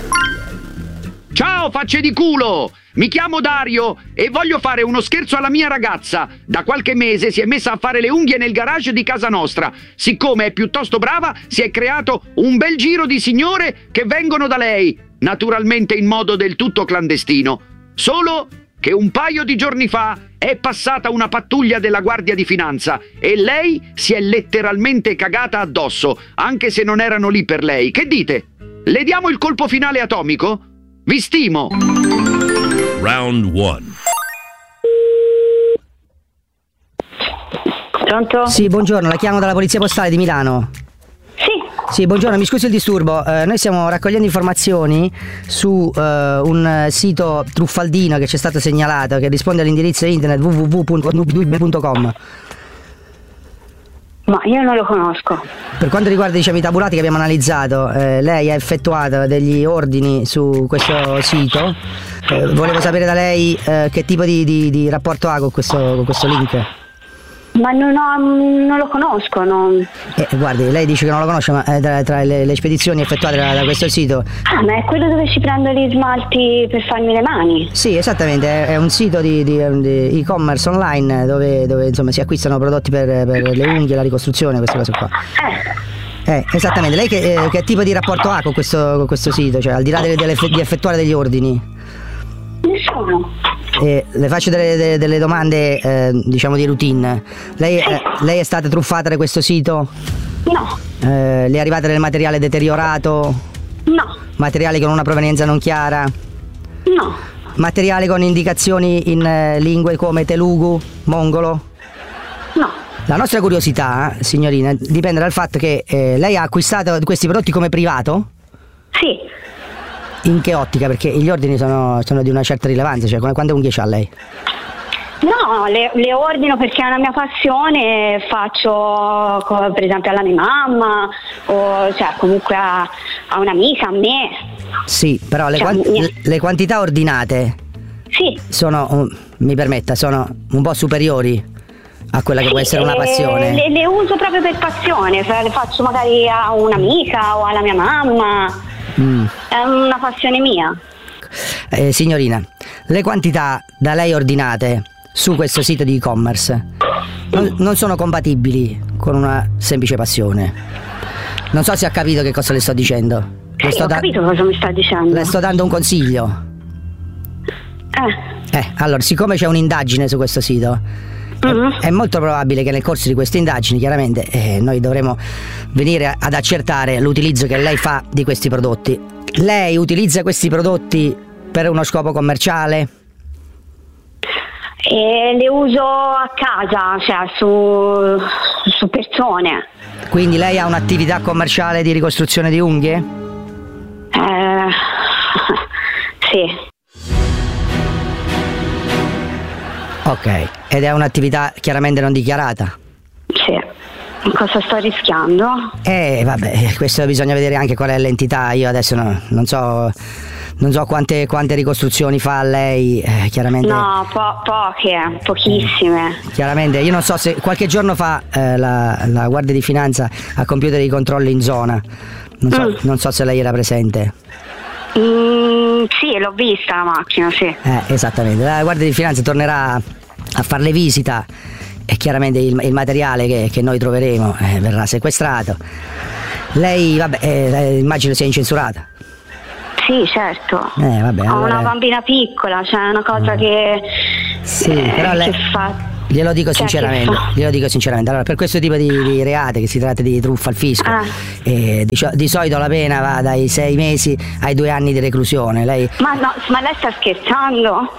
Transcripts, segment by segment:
Ciao facce di culo! Mi chiamo Dario e voglio fare uno scherzo alla mia ragazza. Da qualche mese si è messa a fare le unghie nel garage di casa nostra. Siccome è piuttosto brava, si è creato un bel giro di signore che vengono da lei, naturalmente in modo del tutto clandestino. Solo che un paio di giorni fa è passata una pattuglia della Guardia di Finanza e lei si è letteralmente cagata addosso, anche se non erano lì per lei. Che dite? Le diamo il colpo finale atomico? Vi stimo! Round 1. Pronto? Sì, buongiorno, la chiamo dalla Polizia Postale di Milano. Sì, buongiorno, mi scusi il disturbo. Noi stiamo raccogliendo informazioni su un sito truffaldino che ci è stato segnalato, che risponde all'indirizzo internet www.nubdub.com. Ma io non lo conosco. Per quanto riguarda, diciamo, i tabulati che abbiamo analizzato, lei ha effettuato degli ordini su questo sito. Volevo sapere da lei che tipo di rapporto ha con questo link. Ma non lo conosco, non... Guardi, lei dice che non lo conosce, ma tra le spedizioni effettuate da questo sito... Ah, ma è quello dove ci prendo gli smalti per farmi le mani? Sì, esattamente, è un sito di e-commerce online dove insomma si acquistano prodotti per le unghie, la ricostruzione, queste cose qua. Esattamente, lei che tipo di rapporto ha con questo sito? Cioè, al di là di effettuare degli ordini? Nessuno. Le faccio delle domande, diciamo, di routine. Lei è stata truffata da questo sito? No. Le è arrivato del materiale deteriorato? No. Materiale con una provenienza non chiara? No. Materiale con indicazioni in lingue come telugu, mongolo? No. La nostra curiosità, signorina, dipende dal fatto che lei ha acquistato questi prodotti come privato? Sì. In che ottica? Perché gli ordini sono di una certa rilevanza, cioè quante unghie c'ha lei? No, le ordino perché è una mia passione, faccio per esempio alla mia mamma o cioè comunque a un'amica, a me. Sì, però le quantità ordinate sono, mi permetta, sono un po' superiori a quella che può essere una passione. Le uso proprio per passione, le faccio magari a un'amica o alla mia mamma. È una passione mia. Signorina, le quantità da lei ordinate su questo sito di e-commerce non sono compatibili con una semplice passione. Non so se ha capito che cosa le sto dicendo. Ho capito cosa mi sta dicendo. Le sto dando un consiglio. Allora, siccome c'è un'indagine su questo sito, è molto probabile che nel corso di queste indagini, chiaramente, noi dovremo venire ad accertare l'utilizzo che lei fa di questi prodotti. Lei utilizza questi prodotti per uno scopo commerciale? Le uso a casa, cioè su persone. Quindi lei ha un'attività commerciale di ricostruzione di unghie? Sì. Ok, ed è un'attività chiaramente non dichiarata? Sì. Cosa sto rischiando? Vabbè, questo bisogna vedere anche qual è l'entità. Io adesso non so quante ricostruzioni fa lei, chiaramente. No, pochissime. Chiaramente, io non so se qualche giorno fa la Guardia di Finanza ha compiuto dei controlli in zona. Non so se lei era presente. Sì, l'ho vista la macchina, sì. Esattamente, la Guardia di Finanza tornerà a farle visita e chiaramente il materiale che noi troveremo verrà sequestrato. Lei, immagino sia incensurata. Sì, certo. Vabbè, ho una bambina piccola, cioè è una cosa che... Sì, però lei... Glielo dico sinceramente. Allora, per questo tipo di reati, che si tratta di truffa al fisco, di solito la pena va dai 6 mesi ai 2 anni di reclusione. Lei... Ma lei sta scherzando?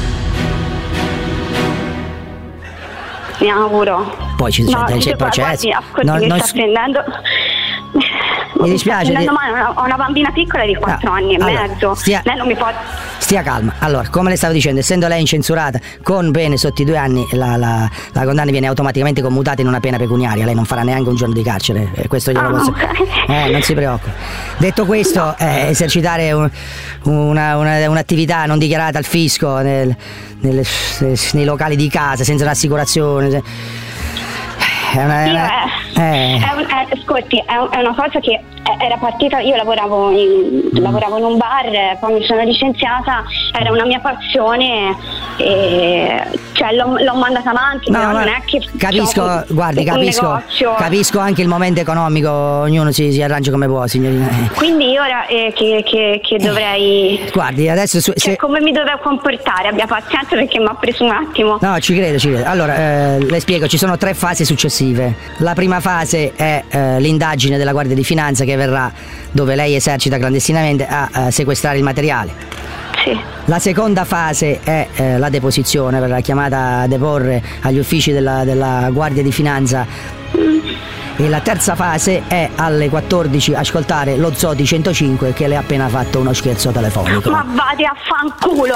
Mi auguro. Poi c'è il processo. Mi sta prendendo... Mi dispiace. Ho una bambina piccola di 4 anni e mezzo. Lei non mi può... Stia calma. Allora, come le stavo dicendo, essendo lei incensurata con pene sotto i 2 anni, la condanna viene automaticamente commutata in una pena pecuniaria. Lei non farà neanche un giorno di carcere. Questo glielo posso... non si preoccupi. Detto questo, esercitare un'attività non dichiarata al fisco nei locali di casa senza un'assicurazione è Ascolti, è una cosa che era partita, io lavoravo in un bar, poi mi sono licenziata, era una mia passione e cioè l'ho mandata avanti, però non è che capisco, guardi, capisco anche il momento economico, ognuno si arrangia come può, signorina. Quindi ora che dovrei, guardi, adesso come mi dovevo comportare? Abbia pazienza perché mi ha preso un attimo. No, ci credo. Allora, le spiego, ci sono 3 fasi successive. La prima fase è l'indagine della Guardia di Finanza che verrà dove lei esercita clandestinamente a sequestrare il materiale. Sì. La seconda fase è la deposizione, verrà chiamata a deporre agli uffici della Guardia di Finanza. E la terza fase è alle 14 ascoltare lo Zodi 105 che le ha appena fatto uno scherzo telefonico. Ma vadi a fanculo,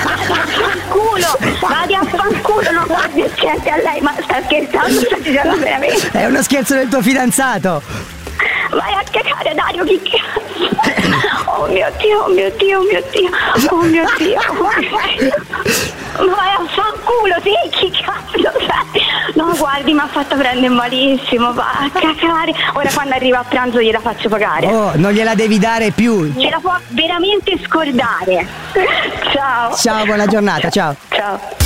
non guardi scherzi a lei, ma sta scherzando, sta dicendo veramente. È uno scherzo del tuo fidanzato. Vai a cagare, Dario, che cazzo. Oh mio Dio. Vai a fanculo, sì, chi cazzo sei? No, guardi, mi ha fatto prendere malissimo, va a cagare. Ora quando arriva a pranzo gliela faccio pagare. Oh, non gliela devi dare più. Ce la può veramente scordare. Ciao. Ciao, buona giornata, ciao.